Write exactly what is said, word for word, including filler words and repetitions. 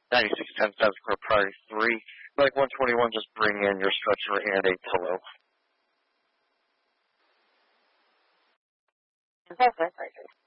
ninety-six ten cents for a priority three. Like one twenty-one, just bring in your stretcher and a pillow. Okay, thank you.